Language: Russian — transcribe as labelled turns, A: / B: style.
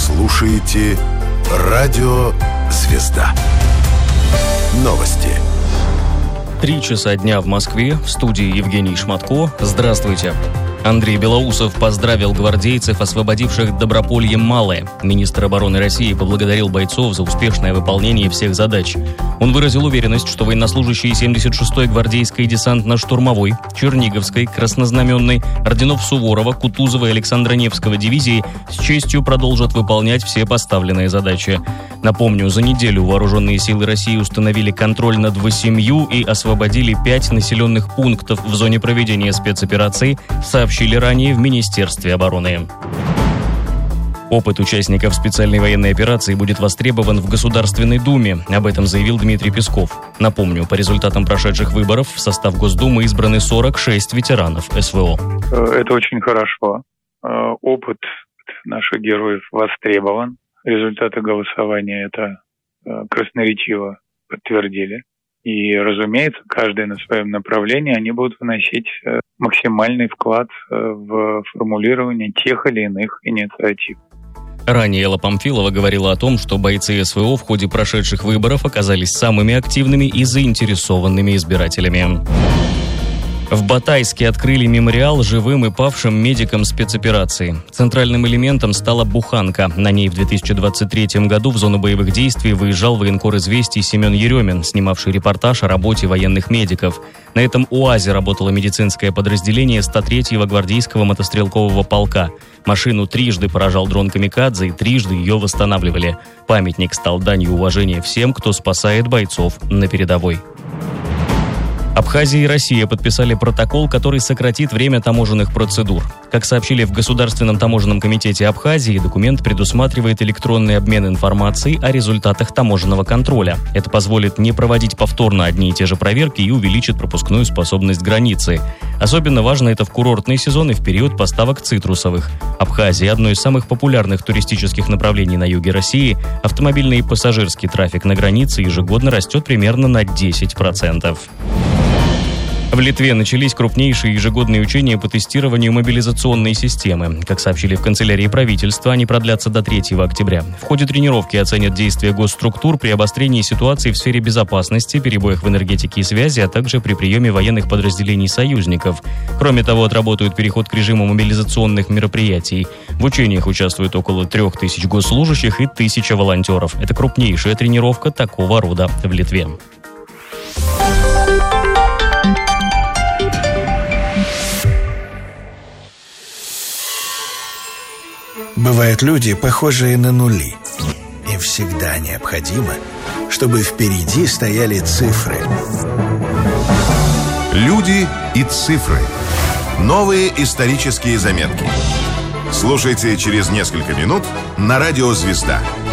A: слушаете Радио Звезда. Новости.
B: 3 часа дня в Москве. В студии Евгений Шматко. Здравствуйте. Андрей Белоусов поздравил гвардейцев, освободивших Доброполье Малое. Министр обороны России поблагодарил бойцов за успешное выполнение всех задач. Он выразил уверенность, что военнослужащие 76-й гвардейской десантно-штурмовой, Черниговской, Краснознаменной, орденов Суворова, Кутузова и Александра Невского дивизии с честью продолжат выполнять все поставленные задачи. Напомню, за неделю вооруженные силы России установили контроль над 8 и освободили 5 населенных пунктов в зоне проведения спецоперации, сообщили ранее в Министерстве обороны. Опыт участников специальной военной операции будет востребован в Государственной Думе. Об этом заявил Дмитрий Песков. Напомню, по результатам прошедших выборов в состав Госдумы избраны 46 ветеранов СВО.
C: Это очень хорошо. Опыт наших героев востребован. Результаты голосования это красноречиво подтвердили. И, разумеется, каждый на своем направлении они будут вносить максимальный вклад в формулирование тех или иных инициатив.
B: Ранее Элла Памфилова говорила о том, что бойцы СВО в ходе прошедших выборов оказались самыми активными и заинтересованными избирателями. В Батайске открыли мемориал живым и павшим медикам спецоперации. Центральным элементом стала буханка. На ней в 2023 году в зону боевых действий выезжал военкор «Известий» Семен Еремин, снимавший репортаж о работе военных медиков. На этом УАЗе работало медицинское подразделение 103-го гвардейского мотострелкового полка. Машину трижды поражал дрон «Камикадзе», и трижды ее восстанавливали. Памятник стал данью уважения всем, кто спасает бойцов на передовой. Абхазия и Россия подписали протокол, который сократит время таможенных процедур. Как сообщили в Государственном таможенном комитете Абхазии, документ предусматривает электронный обмен информацией о результатах таможенного контроля. Это позволит не проводить повторно одни и те же проверки и увеличит пропускную способность границы. Особенно важно это в курортный сезон и в период поставок цитрусовых. Абхазия – одно из самых популярных туристических направлений на юге России. Автомобильный и пассажирский трафик на границе ежегодно растет примерно на 10%. В Литве начались крупнейшие ежегодные учения по тестированию мобилизационной системы. Как сообщили в канцелярии правительства, они продлятся до 3 октября. В ходе тренировки оценят действия госструктур при обострении ситуации в сфере безопасности, перебоях в энергетике и связи, а также при приеме военных подразделений союзников. Кроме того, отработают переход к режиму мобилизационных мероприятий. В учениях участвуют около 3000 госслужащих и 1000 волонтеров. Это крупнейшая тренировка такого рода в Литве.
D: Бывают люди, похожие на нули. Им всегда необходимо, чтобы впереди стояли цифры.
A: Люди и цифры. Новые исторические заметки. Слушайте через несколько минут на Радио Звезда.